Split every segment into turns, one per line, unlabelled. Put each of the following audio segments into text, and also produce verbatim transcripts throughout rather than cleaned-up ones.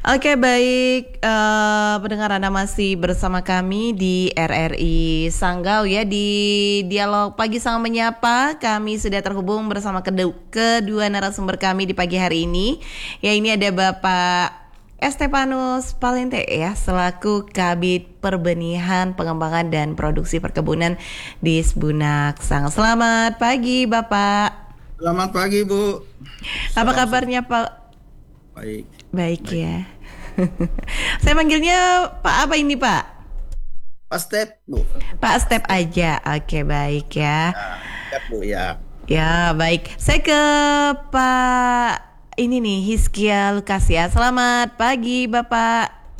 Oke, baik, eh, pendengar Anda masih bersama kami di R R I Sanggau ya, di Dialog Pagi Sangat Menyapa. Kami sudah terhubung bersama kedu- kedua narasumber kami di pagi hari ini. Ya, ini ada Bapak Estefanus Palente ya, selaku Kabid Perbenihan, Pengembangan dan Produksi Perkebunan di Sbunak Sanggau. Selamat pagi, Bapak.
Selamat pagi, Bu.
Apa
Salam
kabarnya,
sejahtera.
Pak?
Baik,
Baik
baik.
ya. Saya manggilnya Pak apa ini, Pak?
Pak Step, Bu.
Pak
Pak
Step
Step.
aja. Oke, baik ya.
Ya, siap, Bu, ya.
Ya, baik. Saya ke Pak ini nih, Hiskia Lukas ya. Selamat pagi, Bapak.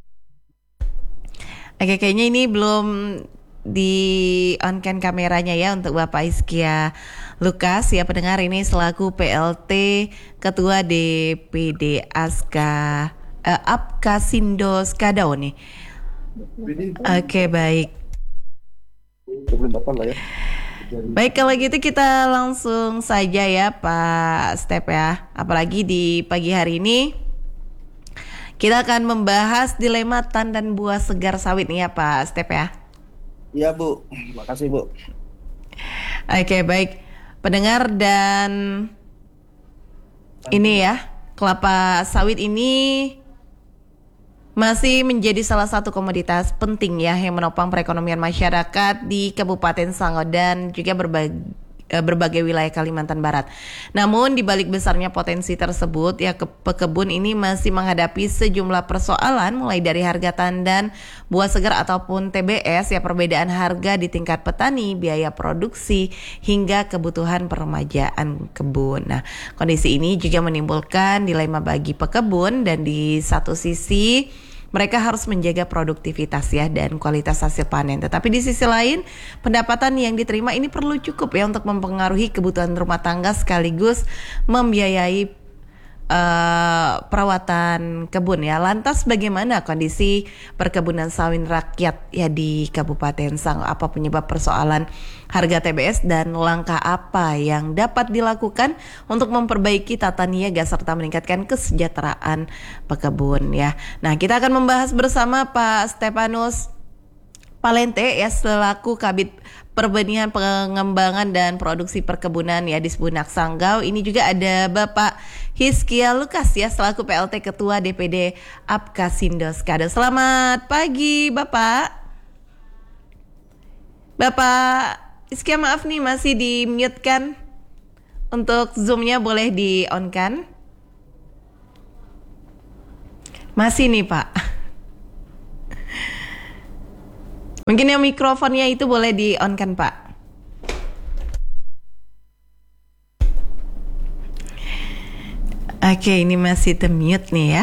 Oke, kayaknya ini belum di on cam kameranya ya untuk Bapak Hiskia Lukas ya, pendengar, ini selaku P L T Ketua D P D Aska eh, Apkasindo Skadau nih. Oke, baik. Baik, kalau gitu kita langsung saja ya Pak Step ya. Apalagi di pagi hari ini kita akan membahas dilema tandan buah segar sawit nih ya Pak Step ya.
Iya, Bu. Terima kasih, Bu.
Oke, baik. Pendengar, dan ini ya, kelapa sawit ini masih menjadi salah satu komoditas penting ya yang menopang perekonomian masyarakat di Kabupaten Sanggau dan juga berbagai berbagai wilayah Kalimantan Barat. Namun di balik besarnya potensi tersebut ya, ke- pekebun ini masih menghadapi sejumlah persoalan, mulai dari harga tandan buah segar ataupun T B S ya, perbedaan harga di tingkat petani, biaya produksi hingga kebutuhan peremajaan kebun. Nah, kondisi ini juga menimbulkan dilema bagi pekebun, dan di satu sisi mereka harus menjaga produktivitas ya dan kualitas hasil panen. Tetapi di sisi lain, pendapatan yang diterima ini perlu cukup ya untuk mempengaruhi kebutuhan rumah tangga sekaligus membiayai uh, perawatan kebun ya. Lantas bagaimana kondisi perkebunan sawit rakyat ya di Kabupaten Sanggau? Apa penyebab persoalan harga T B S dan langkah apa yang dapat dilakukan untuk memperbaiki tata niaga serta meningkatkan kesejahteraan pekebun ya. Nah, kita akan membahas bersama Pak Stefanus Palente ya, selaku Kabid Perbenihan, Pengembangan dan Produksi Perkebunan ya di Sbunak Sanggau. Ini juga ada Bapak Hiskia Lukas ya, selaku P L T Ketua D P D Apkasindo Skadau. Selamat pagi, Bapak. Bapak Hiskia, maaf nih masih di mute kan? Untuk Zoom-nya boleh di on kan? Masih nih, Pak. Mungkin yang mikrofonnya itu boleh di on kan, Pak? Oke, ini masih termute nih ya.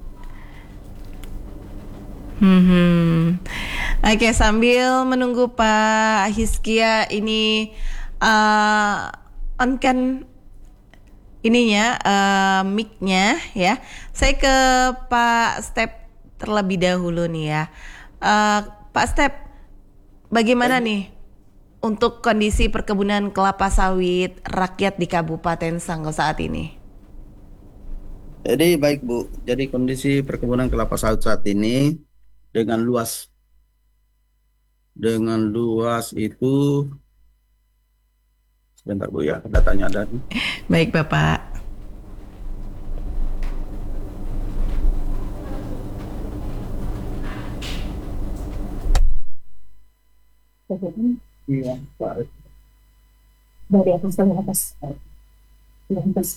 Hmm. Oke, sambil menunggu Pak Hiskia ini uh, on kan ininya, uh, mic-nya ya. Saya ke Pak Step terlebih dahulu nih ya. Uh, Pak Step, bagaimana
Baik, Bu.
nih untuk kondisi perkebunan kelapa sawit rakyat di Kabupaten Sanggau saat ini?
Jadi, baik, Bu. Jadi, kondisi perkebunan kelapa sawit saat ini dengan luas. Dengan luas itu, sebentar, Bu, ya. Datanya ada.
Baik, Bapak.
Iya, Pak.
Dari atas dari atas dari atas.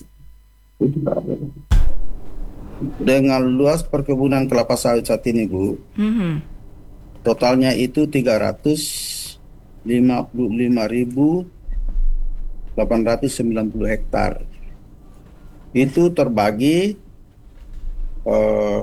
Dengan luas perkebunan kelapa sawit saat ini, Bu,
Mhm.
totalnya itu tiga ratus lima puluh lima ribu delapan ratus sembilan puluh hektar. Itu terbagi eh,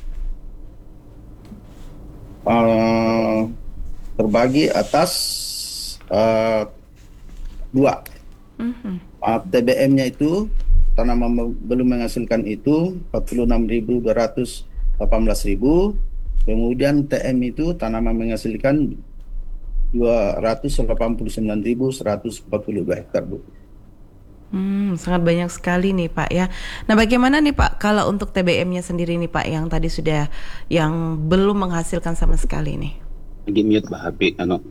eh, terbagi atas eh, dua.
Mhm.
Ah, T B M-nya itu tanaman mem- belum menghasilkan itu empat puluh enam ribu dua ratus delapan belas ribu. Kemudian T M itu tanaman menghasilkan dua ratus delapan puluh sembilan ribu seratus empat puluh dua hektar, Bu.
Hmm, sangat banyak sekali nih Pak ya. Nah, bagaimana nih Pak kalau untuk T B M-nya sendiri nih Pak yang tadi sudah yang belum menghasilkan sama sekali nih?
Lagi mute bah H P ano.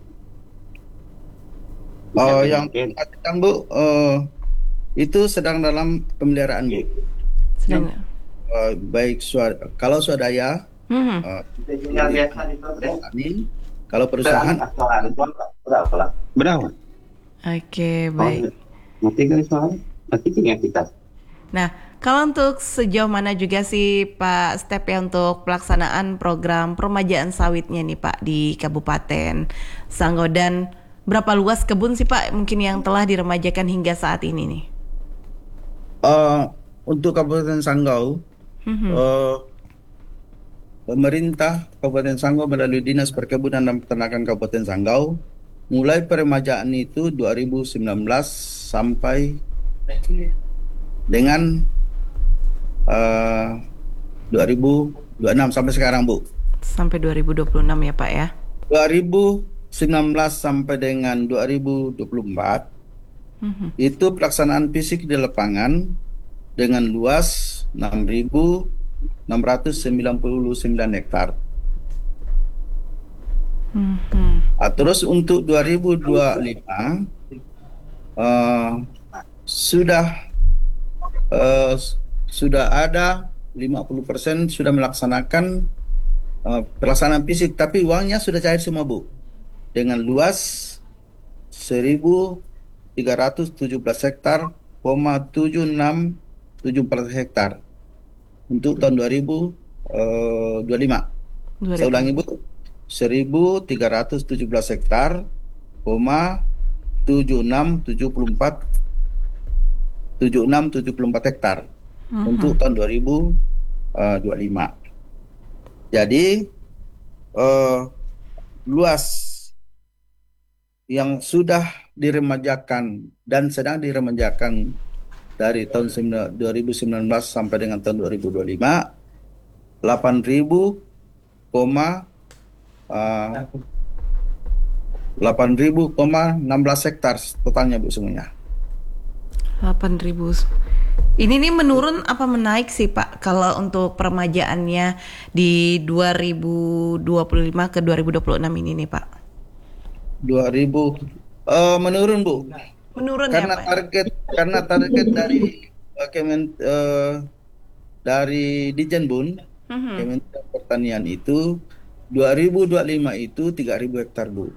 Oh,
Misalkan
yang
mungkin
mematikan Bu, eh, itu sedang dalam pemeliharaan Bu.
Sedang.
Eh, baik swa- kalau swadaya,
Hmm.
eh,
yang
milik
biasa itu
petani, kalau perusahaan
berapa? Berapa?
Oke,
Oh,
baik.
nanti kan soalnya nanti tinggal kita.
Nah, kalau untuk sejauh mana juga sih Pak step ya untuk pelaksanaan program peremajaan sawitnya nih Pak di Kabupaten Sanggodan, berapa luas kebun sih Pak mungkin yang telah diremajakan hingga saat ini nih?
eh, untuk Kabupaten Sanggau,
Mhm.
eh, pemerintah Kabupaten Sanggau melalui Dinas Perkebunan dan Peternakan Kabupaten Sanggau mulai peremajaan itu dua ribu sembilan belas sampai dengan eh, dua ribu dua puluh enam sampai sekarang Bu.
Sampai dua ribu dua puluh enam ya Pak ya?
dua ribu sembilan belas sampai dengan dua ribu dua puluh empat
Mhm.
itu pelaksanaan fisik di lapangan dengan luas enam ribu enam ratus sembilan puluh sembilan hektar.
Mhm.
Ah, terus untuk dua ribu dua puluh lima eh, sudah eh, sudah ada lima puluh persen sudah melaksanakan eh, pelaksanaan fisik, tapi uangnya sudah cair semua Bu, dengan luas seribu tiga ratus tujuh belas hektar, koma tujuh enam tujuh empat hektar untuk tahun dua ribu dua puluh lima. Saya ulangi Bu, seribu tiga ratus tujuh belas hektar, koma tujuh enam tujuh empat tujuh enam tujuh empat hektar untuk tahun dua ribu dua puluh lima. Jadi eh, luas yang sudah diremajakan dan sedang diremajakan dari tahun sembilan- dua ribu sembilan belas sampai dengan tahun dua ribu dua puluh lima, delapan ribu koma eh, delapan ribu koma enam belas hektar totalnya Bu semuanya.
delapan ribu. Ini nih menurun apa menaik sih Pak kalau untuk peremajaannya di dua ribu dua puluh lima ke dua ribu dua puluh enam ini nih Pak?
dua ribu eh, menurun Bu,
Menurun
karena
ya Pak?
target karena target dari eh, Kemen eh, dari Dijenbun
Mhm.
Kementerian Pertanian itu dua ribu dua puluh lima itu tiga ribu hektar Bu.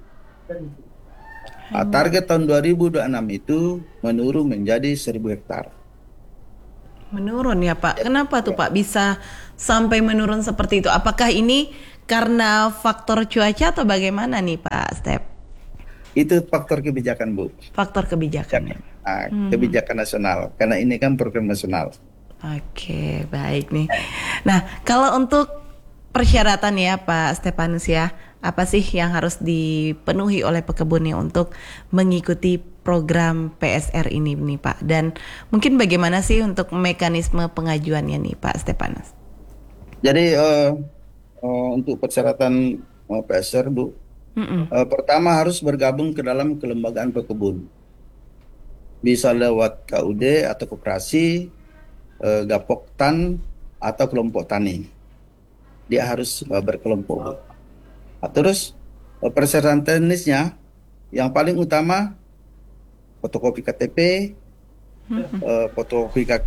Ah, target tahun dua ribu dua puluh enam itu menurun menjadi seribu hektar.
Menurun ya Pak. Kenapa tuh Pak bisa sampai menurun seperti itu? Apakah ini karena faktor cuaca atau bagaimana nih Pak Step?
Itu faktor kebijakan Bu.
Faktor kebijakan.
Ah, kebijakan nasional. Karena ini kan program nasional.
Oke, baik nih. Nah, kalau untuk persyaratan ya Pak Stefanus ya, apa sih yang harus dipenuhi oleh pekebun nih untuk mengikuti program P S R ini nih Pak? Dan mungkin bagaimana sih untuk mekanisme pengajuannya nih Pak Stefanus?
Jadi eh, eh, untuk persyaratan eh, P S R Bu,
Mm-mm.
eh, pertama harus bergabung ke dalam kelembagaan pekebun. Bisa lewat K U D atau koperasi, eh, Gapoktan atau kelompok tani. Dia harus eh, berkelompok Bu. Nah, terus eh, persyaratan teknisnya yang paling utama fotokopi K T P, eh, fotokopi K K,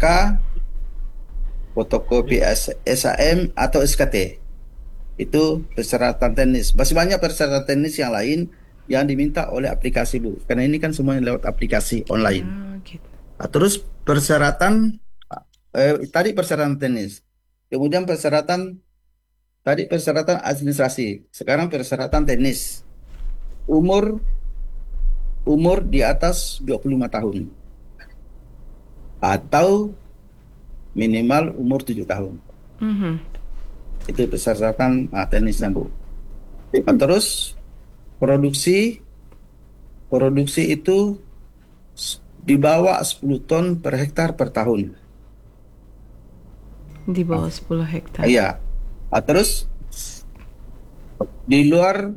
fotokopi S- SAM atau S K T. Itu persyaratan teknis. Masih banyak persyaratan teknis yang lain yang diminta oleh aplikasi Bu. Karena ini kan semuanya lewat aplikasi online.
Oh, gitu.
Nah, terus persyaratan eh, tadi persyaratan teknis. Kemudian persyaratan tadi persyaratan administrasi. Sekarang persyaratan teknis. Umur umur di atas dua puluh lima tahun atau minimal umur tujuh tahun.
Mhm.
Itu persyaratan ah, teknisnya Bu. Nah, terus produksi produksi itu s- di bawah sepuluh ton per hektar per tahun.
Di bawah sepuluh hektar.
Iya. Ah, terus di luar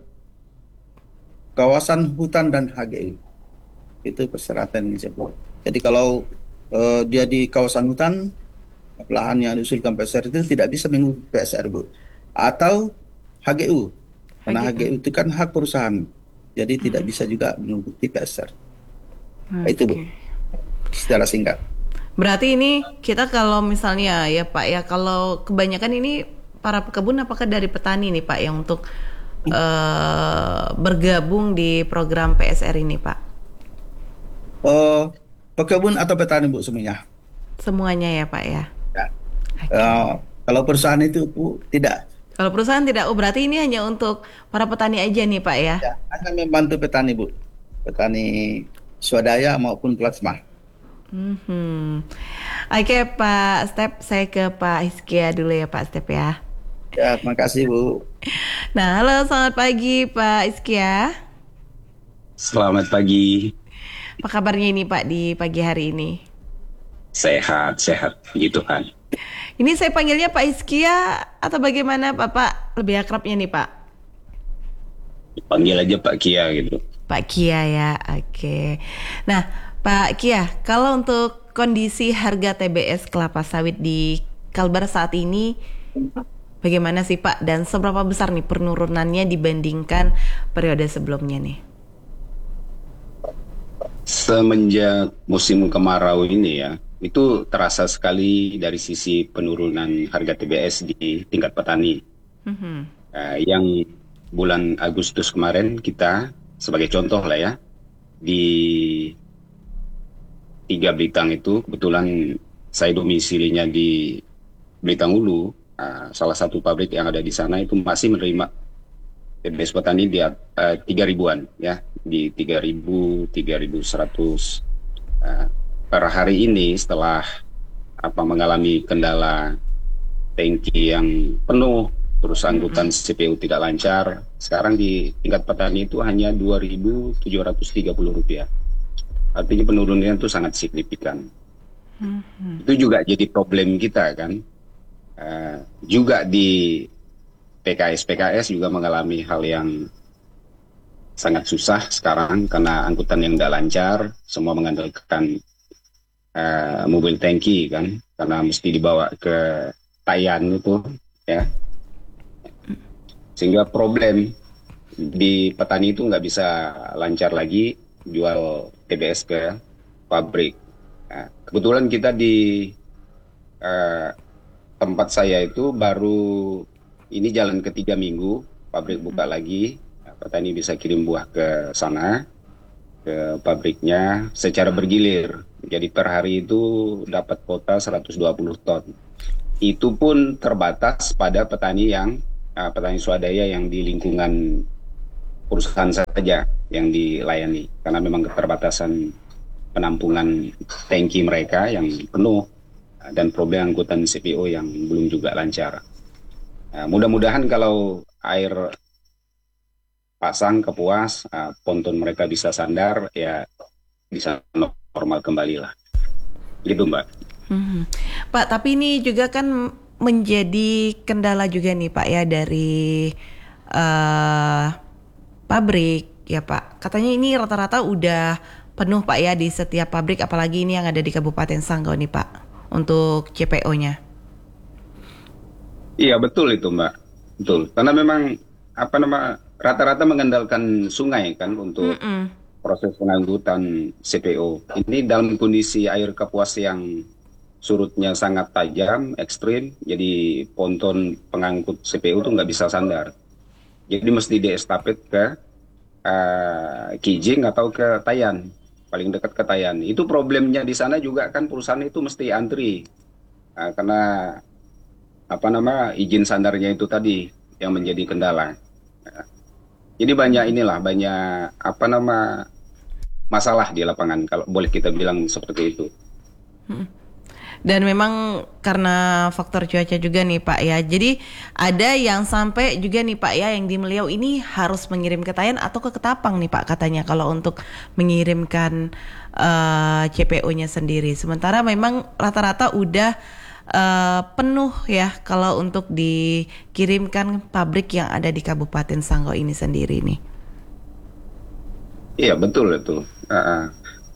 kawasan hutan dan H G I. Itu persyaratan ini Bu. Jadi kalau eh, dia di kawasan hutan, lahan yang diusulkan P S R itu tidak bisa mengikuti P S R, Bu. Atau H G U, karena
H G U.
H G U itu kan hak perusahaan, jadi tidak
Mm-mm.
bisa juga mengikuti P S R. Nah, itu, Bu,
Oke.
secara singkat.
Berarti ini kita kalau misalnya ya Pak ya, kalau kebanyakan ini para pekebun apakah dari petani nih Pak yang untuk eh, bergabung di program P S R ini Pak?
Eh, Pekebun atau petani, Bu, semuanya.
Semuanya ya Pak ya.
Ya.
Oke.
Eh, Kalau perusahaan itu, Bu, tidak.
Kalau perusahaan tidak, oh berarti ini hanya untuk para petani aja nih Pak ya?
Ya, hanya membantu petani, Bu. Petani swadaya maupun plasma.
Mhm. Oke Pak Step, saya ke Pak Hizkia dulu ya Pak Step ya.
Ya, terima kasih, Bu.
Nah, halo selamat pagi Pak Hizkia.
Selamat pagi.
Apa kabarnya ini Pak di pagi hari ini?
Sehat, sehat. Puji Tuhan.
Ini saya panggilnya Pak Hizkia atau bagaimana Bapak? Lebih akrabnya nih Pak.
Panggil aja Pak Kia gitu.
Pak Kia ya, oke. Nah, Pak Kia, kalau untuk kondisi harga T B S kelapa sawit di Kalbar saat ini, bagaimana sih Pak? Dan seberapa besar nih penurunannya dibandingkan periode sebelumnya nih?
Semenjak musim kemarau ini ya, itu terasa sekali dari sisi penurunan harga T B S di tingkat petani.
Mhm.
Eh, yang bulan Agustus kemarin kita sebagai contoh lah ya, di Tiga Bintang itu kebetulan saya domisilinya di Bintang Hulu, eh, salah satu pabrik yang ada di sana itu masih menerima T B S petani di uh, tiga ribuan ya, di tiga ribu, tiga ribu seratus. Uh, per hari ini setelah apa mengalami kendala tangki yang penuh, terus angkutan C P U tidak lancar, sekarang di tingkat petani itu hanya dua ribu tujuh ratus tiga puluh rupiah. Artinya penurunan itu sangat signifikan.
Mhm.
Itu juga jadi problem kita kan. Uh, juga di P K S P K S juga mengalami hal yang sangat susah sekarang karena angkutan yang tidak lancar, semua mengandalkan uh, mobil tangki kan, karena mesti dibawa ke Tayan itu ya, sehingga problem di petani itu nggak bisa lancar lagi jual T B S ke pabrik. Nah, kebetulan kita di uh, tempat saya itu baru ini jalan ketiga minggu, pabrik buka lagi, petani bisa kirim buah ke sana, ke pabriknya secara bergilir. Jadi per hari itu dapat kuota seratus dua puluh ton. Itu pun terbatas pada petani yang, uh, petani swadaya yang di lingkungan perusahaan saja yang dilayani. Karena memang keterbatasan penampungan tangki mereka yang penuh, dan problem angkutan C P O yang belum juga lancar. Nah, mudah-mudahan kalau air pasang Kapuas, uh, ponton mereka bisa sandar, ya bisa normal kembali lah. Gitu Mbak.
Mhm. Pak, tapi ini juga kan menjadi kendala juga nih Pak ya dari eh, pabrik ya Pak. Katanya ini rata-rata udah penuh Pak ya di setiap pabrik, apalagi ini yang ada di Kabupaten Sanggau nih Pak untuk C P O-nya.
Iya betul itu Mbak, betul. Karena memang apa nama rata-rata mengandalkan sungai kan untuk
Mm-mm.
proses pengangkutan C P O. Ini dalam kondisi air Kapuas yang surutnya sangat tajam, ekstrim, jadi ponton pengangkut C P O itu nggak bisa sandar. Jadi mesti diestafet ke uh, Kijing atau ke Tayan, paling dekat ke Tayan. Itu problemnya di sana juga kan, perusahaan itu mesti antri, uh, karena apa nama izin sandarnya itu tadi yang menjadi kendala. Uh, jadi banyak inilah, banyak apa nama masalah di lapangan kalau boleh kita bilang seperti itu.
Dan memang karena faktor cuaca juga nih Pak ya. Jadi ada yang sampai juga nih Pak ya, yang di Meliau ini harus mengirim ke Tayan atau ke Ketapang nih Pak katanya kalau untuk mengirimkan uh, C P O-nya sendiri. Sementara memang rata-rata udah uh, penuh ya kalau untuk dikirimkan pabrik yang ada di Kabupaten Sanggau ini sendiri nih.
Iya betul itu. Uh, uh.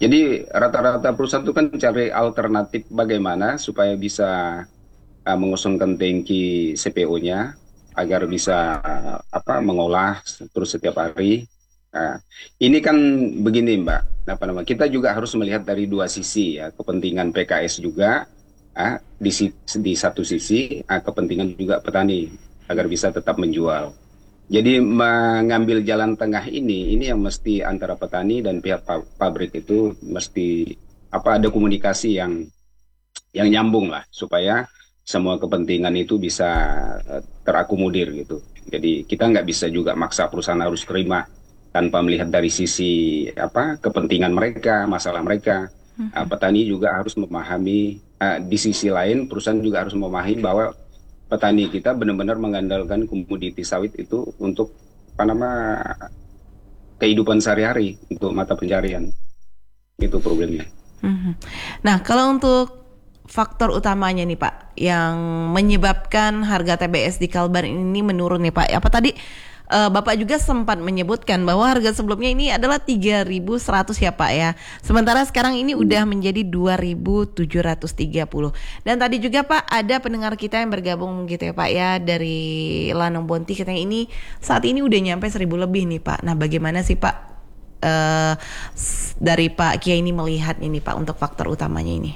Jadi rata-rata perusahaan itu kan cari alternatif bagaimana supaya bisa uh, mengosongkan tangki C P O-nya agar bisa uh, apa mengolah terus setiap hari. Nah, ini kan begini Mbak, apa nama? Kita juga harus melihat dari dua sisi ya, kepentingan P K S juga ah, di, si- di satu sisi, ah, kepentingan juga petani agar bisa tetap menjual. Jadi mengambil jalan tengah ini, ini yang mesti antara petani dan pihak pa- pabrik itu mesti apa ada komunikasi yang yang nyambung lah supaya semua kepentingan itu bisa eh, terakomodir gitu. Jadi kita nggak bisa juga maksa perusahaan harus terima tanpa melihat dari sisi apa kepentingan mereka, masalah mereka. Uh, petani juga harus memahami uh, di sisi lain perusahaan juga harus memahami bahwa petani kita benar-benar mengandalkan komoditi sawit itu untuk apa nama kehidupan sehari-hari untuk mata pencarian. Itu problemnya.
Mhm. Nah, kalau untuk faktor utamanya nih Pak, yang menyebabkan harga T B S di Kalbar ini menurun nih Pak, apa tadi eh, Bapak juga sempat menyebutkan bahwa harga sebelumnya ini adalah tiga ribu seratus ya Pak ya. Sementara sekarang ini udah menjadi dua ribu tujuh ratus tiga puluh. Dan tadi juga Pak ada pendengar kita yang bergabung gitu ya Pak ya dari Lanong Bonti, katanya ini saat ini udah nyampe seribu lebih nih Pak. Nah, bagaimana sih Pak eh, s- dari Pak Kiai ini melihat ini Pak untuk faktor utamanya ini?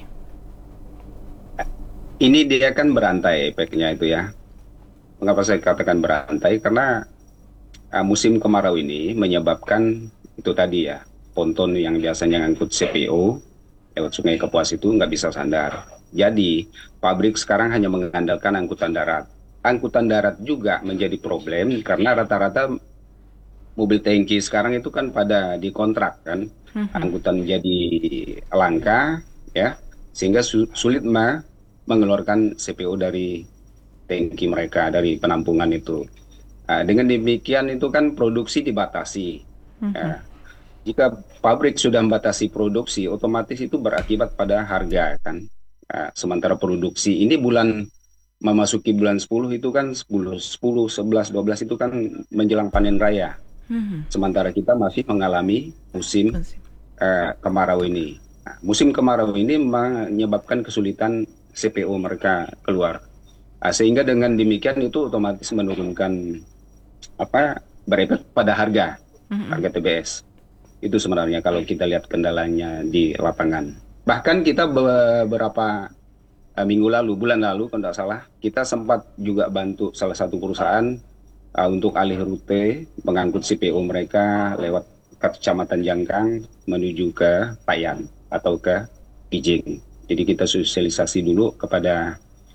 Ini dia kan berantai efeknya itu ya. Mengapa saya katakan berantai? Karena uh, musim kemarau ini menyebabkan itu tadi ya, ponton yang biasanya ngangkut C P O lewat Sungai Kapuas itu nggak bisa sandar. Jadi pabrik sekarang hanya mengandalkan angkutan darat. Angkutan darat juga menjadi problem karena rata-rata mobil tangki sekarang itu kan pada dikontrak kan, angkutan jadi langka ya, sehingga su- sulit ma- mengeluarkan C P O dari tangki mereka dari penampungan itu. Nah, dengan demikian itu kan produksi dibatasi. Ya. Jika pabrik sudah membatasi produksi, otomatis itu berakibat pada harga kan. Nah, sementara produksi ini bulan memasuki bulan sepuluh itu kan sepuluh, sepuluh, sebelas, dua belas itu kan menjelang panen raya.
Mhm.
Sementara kita masih mengalami musim eh, kemarau ini. Nah, musim kemarau ini menyebabkan kesulitan C P O mereka keluar. Nah, sehingga dengan demikian itu otomatis menurunkan apa berefek pada harga harga T B S. Itu sebenarnya kalau kita lihat kendalanya di lapangan. Bahkan kita beberapa eh, minggu lalu, bulan lalu kalau tidak salah, kita sempat juga bantu salah satu perusahaan uh, untuk alih rute mengangkut C P O mereka lewat Kecamatan Jangkang menuju ke Payan atau ke Kijing. Jadi kita sosialisasi dulu kepada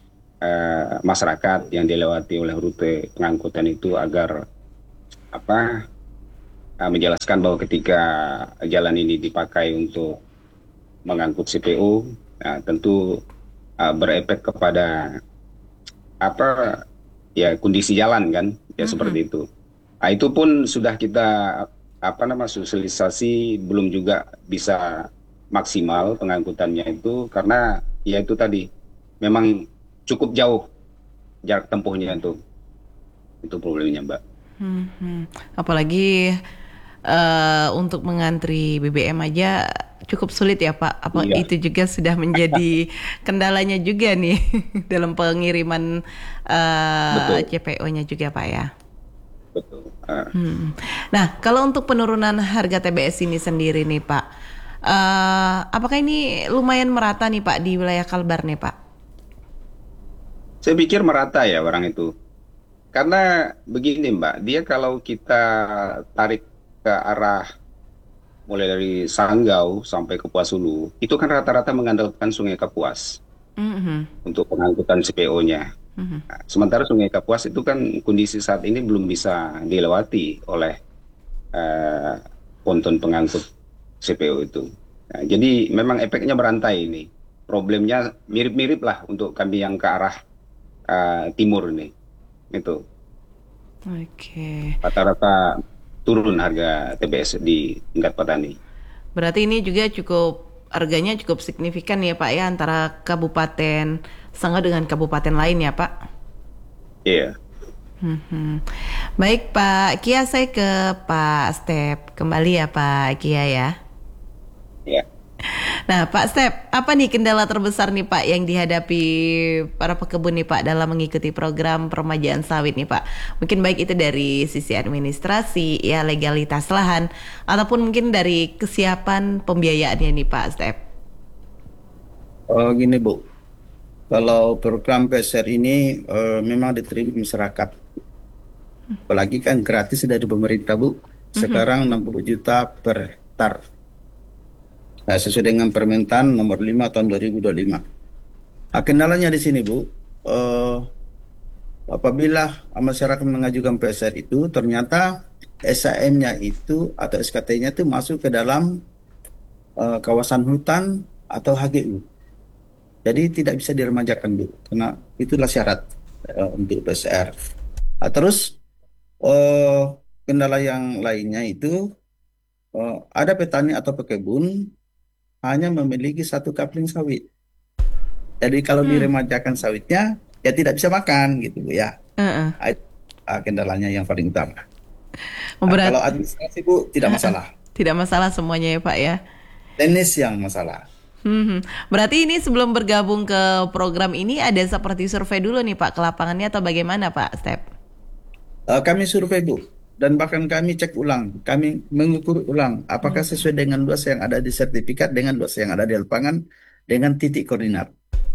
uh, masyarakat yang dilewati oleh rute pengangkutan itu agar apa uh, menjelaskan bahwa ketika jalan ini dipakai untuk mengangkut C P O, uh, tentu uh, berefek kepada apa ya kondisi jalan kan ya seperti itu. Nah, itu pun sudah kita apa nama sosialisasi belum juga bisa maksimal pengangkutannya itu karena ya itu tadi memang cukup jauh jarak tempuhnya itu itu problemnya Mbak.
Mhm. Apalagi eh, untuk mengantri B B M aja cukup sulit ya Pak. Apa
Iya.
itu juga sudah menjadi kendalanya juga nih dalam pengiriman eh,
Betul.
C P O-nya juga Pak ya.
Betul. Uh,
Hmm. Nah, kalau untuk penurunan harga T B S ini sendiri nih Pak, eh, apakah ini lumayan merata nih Pak di wilayah Kalbar nih Pak?
saya pikir merata ya orang itu. Karena begini Mbak, dia kalau kita tarik ke arah mulai dari Sanggau sampai ke Kapuas Hulu, itu kan rata-rata mengandalkan Sungai Kapuas
Mhm.
untuk pengangkutan C P O-nya.
Mhm.
Nah, sementara Sungai Kapuas itu kan kondisi saat ini belum bisa dilewati oleh eh, ponton pengangkut C P O itu. Nah, jadi memang efeknya berantai ini. Problemnya mirip-mirip lah untuk kami yang ke arah eh, timur ini. Itu
Oke.
rata-rata turun harga T B S di tingkat petani.
Berarti ini juga cukup harganya cukup signifikan ya Pak ya antara Kabupaten Sanggau dengan kabupaten lain ya Pak.
Iya.
Mhm. Baik Pak Kia, saya ke Pak Step kembali ya Pak Kia ya.
Iya.
Nah, Pak Step, apa nih kendala terbesar nih Pak yang dihadapi para pekebun nih Pak dalam mengikuti program peremajaan sawit nih Pak? Mungkin baik itu dari sisi administrasi, ya legalitas lahan, ataupun mungkin dari kesiapan pembiayaannya nih Pak Step.
Oh, gini Bu, kalau program P S R ini eh, memang diterima masyarakat. Apalagi kan gratis dari pemerintah Bu. Sekarang enam puluh juta per hektar. Nah, sesuai dengan permintaan nomor lima tahun dua ribu dua puluh lima. Nah, kendalanya di sini Bu, eh, apabila masyarakat mengajukan P S R itu ternyata S H M-nya itu atau S K T-nya itu masuk ke dalam eh, kawasan hutan atau H G U. Jadi tidak bisa diremajakan Bu, karena itulah syarat eh, untuk P S R. Nah, terus eh, kendala yang lainnya itu eh, ada petani atau pekebun hanya memiliki satu kapling sawit. Jadi kalau
Hmm.
diremajakan sawitnya ya tidak bisa makan gitu Bu ya.
Heeh.
Nah, itu ah, kendalanya yang paling utama. Nah,
Berat.
kalau administrasi Bu tidak masalah,
Tidak masalah semuanya ya Pak ya.
teknis yang masalah.
Hmm. Berarti ini sebelum bergabung ke program ini ada seperti survei dulu nih Pak ke lapangannya atau bagaimana Pak Step?
Eh, kami survei Bu, dan bahkan kami cek ulang, kami mengukur ulang apakah sesuai dengan luas yang ada di sertifikat dengan luas yang ada di lapangan dengan titik koordinat.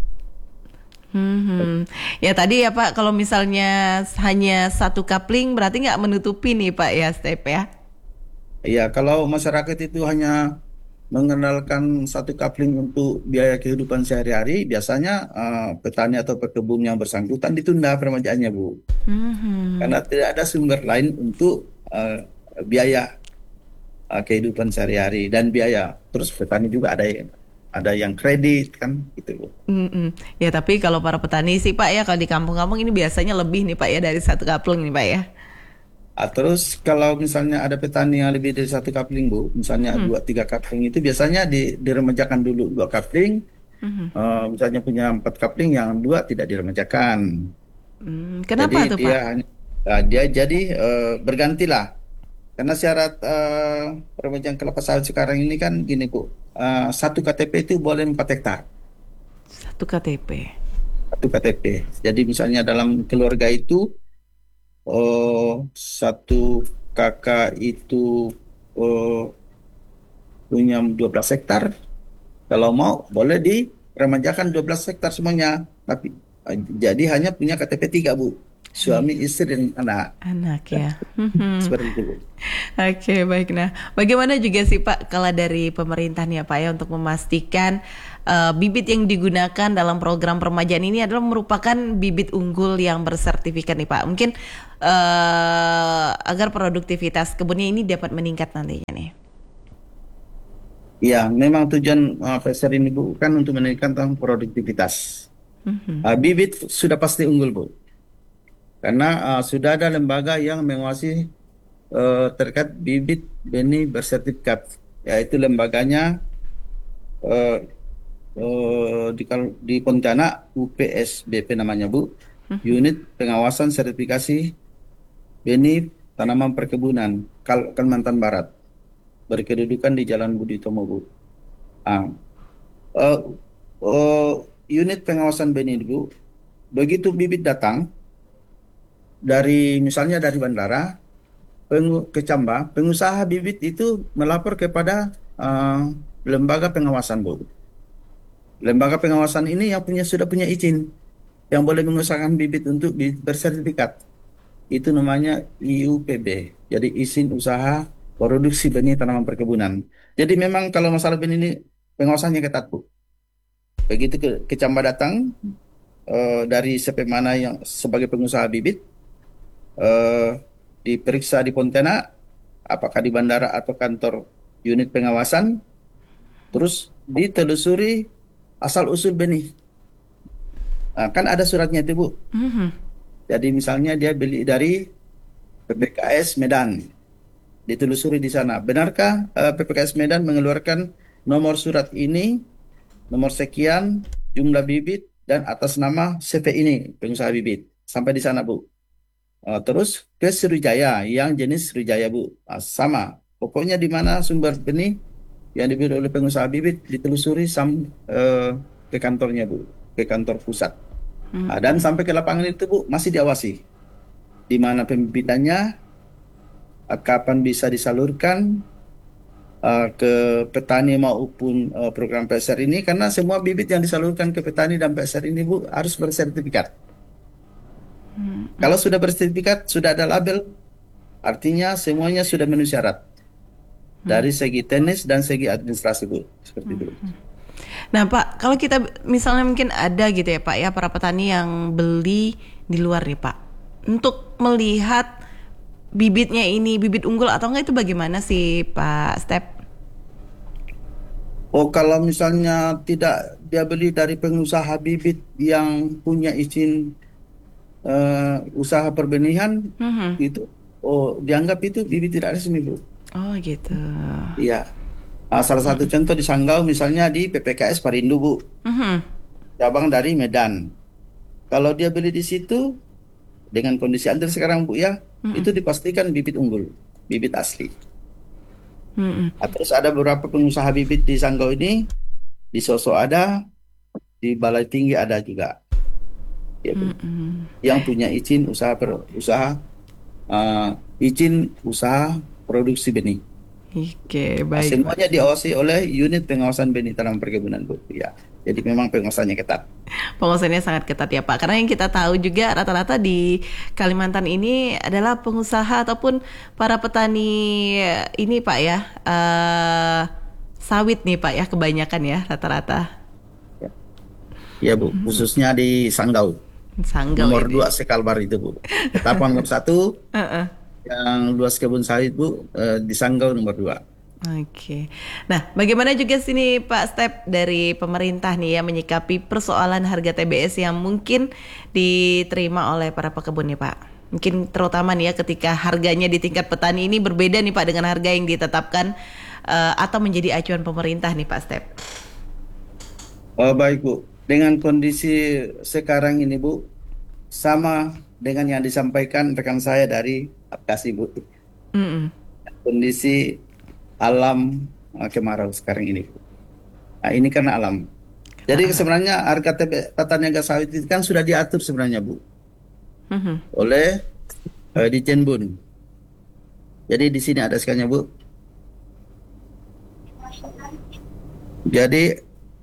Hmm. Ya tadi ya Pak, kalau misalnya hanya satu kapling berarti nggak menutupi nih Pak ya Step ya?
Iya, kalau masyarakat itu hanya mengenalkan satu kapling untuk biaya kehidupan sehari-hari, biasanya eh, petani atau pekebun yang bersangkutan ditunda peremajaannya Bu,
Hmm.
karena tidak ada sumber lain untuk eh, biaya eh, kehidupan sehari-hari dan biaya. Terus petani juga ada yang ada yang kredit kan gitu Bu.
Mm-mm. Ya tapi kalau para petani sih Pak ya kalau di kampung-kampung ini biasanya lebih nih Pak ya dari satu kapling nih Pak ya.
Ah, terus kalau misalnya ada petani yang lebih dari satu kapling Bu, misalnya
Hmm.
dua tiga kapling itu biasanya di, diremajakan dulu dua kapling,
Mhm.
eh, misalnya punya empat kapling yang dua tidak diremajakan.
Hmm.
Jadi
Kenapa tuh
dia
Pak?
hanya ah, dia jadi eh, bergantilah karena syarat eh, peremajaan kelapa sawit sekarang ini kan gini Bu, eh, satu K T P itu boleh empat hektar,
Satu K T P.
satu K T P. Jadi misalnya dalam keluarga itu oh, satu kakak itu oh, punya dua belas hektar. Kalau mau boleh diremajakan dua belas hektar semuanya. Tapi eh, jadi hanya punya K T P tiga Bu. Suami, istri dan anak.
Anak ya. Mhm.
Seperti itu Bu.
Oke, baik. Nah, bagaimana juga sih Pak kalau dari pemerintah nih ya Pak ya untuk memastikan eh, bibit yang digunakan dalam program peremajaan ini adalah merupakan bibit unggul yang bersertifikat nih Pak. Mungkin eh, agar produktivitas kebunnya ini dapat meningkat nantinya nih.
Ya, memang tujuan uh, P S R ini Bu kan untuk meningkatkan produktivitas.
Mhm.
Uh, bibit sudah pasti unggul Bu. Karena uh, sudah ada lembaga yang menguasai eh, terkait bibit benih bersertifikat, yaitu lembaganya eh, eh, di, kal- di Pontianak U P S B P namanya Bu, Unit Pengawasan Sertifikasi Benih Tanaman Perkebunan Kal- Kalimantan Barat, berkedudukan di Jalan Budi Utomo Bu. Ah, eh, eh, unit pengawasan benih Bu, begitu bibit datang dari misalnya dari bandara pengu- ke Camba, pengusaha bibit itu melapor kepada eh, lembaga pengawasan, Bu. Lembaga pengawasan ini yang punya sudah punya izin, yang boleh mengusahakan bibit untuk bibit bersertifikat. Itu namanya I U P B. Jadi izin usaha produksi benih tanaman perkebunan. Jadi memang kalau masalah benih ini pengawasannya ketat, Bu. Begitu ke, ke Camba datang eh, dari C P mana yang sebagai pengusaha bibit, eh, diperiksa di Pontianak, apakah di bandara atau kantor unit pengawasan, terus ditelusuri asal usul benih. Nah, kan ada suratnya itu Bu.
Mhm.
Jadi misalnya dia beli dari P P K S Medan, ditelusuri di sana. Benarkah eh, P P K S Medan mengeluarkan nomor surat ini, nomor sekian, jumlah bibit, dan atas nama C V ini, pengusaha bibit. Sampai di sana Bu. Uh, terus ke Sriwijaya yang jenis Sriwijaya Bu. Ah, sama. Pokoknya di mana sumber benih yang dibeli oleh pengusaha bibit ditelusuri sam, eh, ke kantornya Bu, ke kantor pusat.
Hmm.
Nah, dan sampai ke lapangan itu Bu masih diawasi di mana pembibitannya, eh, kapan bisa disalurkan eh, ke petani maupun eh, program P S R ini, karena semua bibit yang disalurkan ke petani dan P S R ini Bu harus bersertifikat.
Hmm.
Kalau sudah bersertifikat, sudah ada label, artinya semuanya sudah memenuhi syarat dari segi teknis dan segi administrasi Bu, seperti itu.
Nah Pak, kalau kita misalnya mungkin ada gitu ya Pak ya, para petani yang beli di luar nih Pak, untuk melihat bibitnya ini bibit unggul atau enggak itu bagaimana sih Pak Step?
Oh, kalau misalnya tidak dia beli dari pengusaha bibit yang punya izin eh, usaha perbenihan,
Mhm.
itu oh dianggap itu bibit tidak resmi Bu.
Oh gitu.
Iya. Ah, salah satu contoh di Sanggau misalnya di P P K S Parindo Bu,
Mhm.
cabang dari Medan. Kalau dia beli di situ dengan kondisi antri sekarang Bu ya, itu dipastikan bibit unggul, bibit asli.
Mhm.
Ah, terus ada beberapa pengusaha bibit di Sanggau ini, di Soso ada, di Balai Tinggi ada juga, ya Bu,
Mhm.
yang punya izin usaha per, usaha ah, izin usaha produksi benih.
Oke,
Nah,
baik.
semuanya diawasi oleh unit pengawasan benih tanam perkebunan Bu. Ya, jadi memang pengawasannya ketat.
Pengusahaannya sangat ketat ya Pak. Karena yang kita tahu juga rata-rata di Kalimantan ini adalah pengusaha ataupun para petani ini Pak ya, eh, sawit nih Pak ya kebanyakan ya rata-rata.
Ya Bu, khususnya di Sanggau.
Sanggau
Nomor
ini.
dua Sekalbar itu Bu. Ketapang nomor satu,
Heeh.
yang luas kebun sawit Bu eh, di Sanggau nomor dua.
Oke. Nah, bagaimana juga sini Pak Step dari pemerintah nih ya menyikapi persoalan harga T B S yang mungkin diterima oleh para pekebun nih Pak? Mungkin terutama nih ya ketika harganya di tingkat petani ini berbeda nih Pak dengan harga yang ditetapkan eh, atau menjadi acuan pemerintah nih Pak Step.
Oh, baik Bu, dengan kondisi sekarang ini Bu, sama dengan yang disampaikan rekan saya dari Apkasi Bu.
Mm-mm.
Kondisi alam eh, kemarau sekarang ini Bu. Nah, ini karena alam. Jadi sebenarnya harga T B tata niaga sawit itu kan sudah diatur sebenarnya Bu
Mhm.
oleh eh, Ditjen Bun. Jadi di sini ada sekanya Bu. Jadi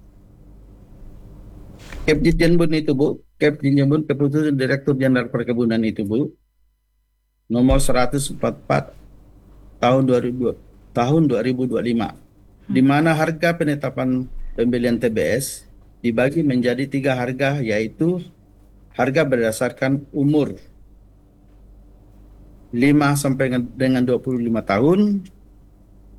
Kep Ditjen Bun itu Bu, Kep Ditjen Bun Keputusan Direktur Jenderal Perkebunan itu Bu, nomor seratus empat puluh empat tahun dua ribu tahun dua ribu dua puluh lima, di mana harga penetapan pembelian T B S dibagi menjadi tiga harga, yaitu harga berdasarkan umur lima sampai dengan dua puluh lima tahun,